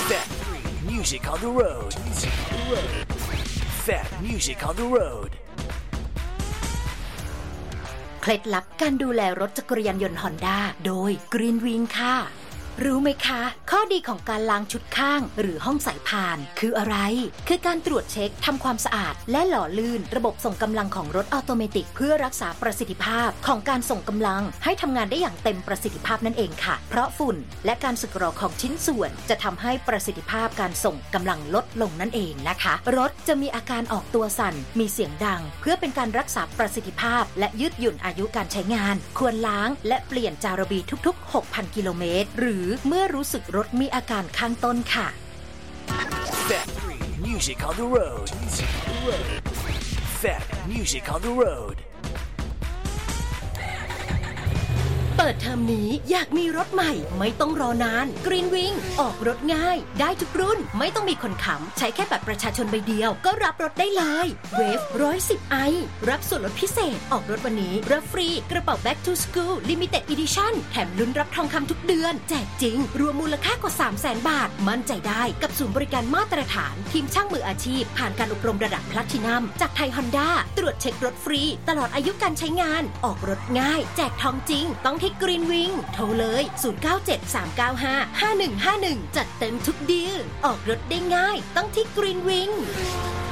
Fat Music on the road. Fat Music on the road. เคล็ดลับการดูแลรถจักรยานยนต์ Honda โดย Green Wing ค่ะรู้ไหมคะข้อดีของการล้างชุดข้างหรือห้องสายพานคืออะไรคือการตรวจเช็คทำความสะอาดและหล่อลื่นระบบส่งกำลังของรถออโตเมติกเพื่อรักษาประสิทธิภาพของการส่งกำลังให้ทำงานได้อย่างเต็มประสิทธิภาพนั่นเองค่ะเพราะฝุ่นและการสึกหรอของชิ้นส่วนจะทำให้ประสิทธิภาพการส่งกำลังลดลงนั่นเองนะคะรถจะมีอาการออกตัวสั่นมีเสียงดังเพื่อเป็นการรักษาประสิทธิภาพและยืดหยุ่นอายุการใช้งานควรล้างและเปลี่ยนจาระบีทุกๆ 6,000 กิโลเมตรหรือเมื่อรู้สึกรถมีอาการข้างต้นค่ะ Fat Music on the road. Fat Music on the road. เปิดเทอมนี้อยากมีรถใหม่ไม่ต้องรอนาน Green Wing ออกรถง่ายได้ทุกรุ่นไม่ต้องมีคนค้ำใช้แค่บัตรประชาชนใบเดียวก็รับรถได้เลย Wave 110i รับส่วนลดพิเศษออกรถวันนี้รับฟรีกระเป๋า Back to School Limited Edition แถมลุ้นรับทองคำทุกเดือนแจกจริงรวมมูลค่ากว่า 300,000 บาทมั่นใจได้กับศูนย์บริการมาตรฐานทีมช่างมืออาชีพผ่านการอบรมระดับ Platinum จากไทย Honda ตรวจเช็ครถฟรีตลอดอายุการใช้งานออกรถง่ายแจกทองจริงต้องที่ Green Wing โทรเลย0973955151จัดเต็มทุกดีลออกรถได้ง่ายต้องที่ Green Wing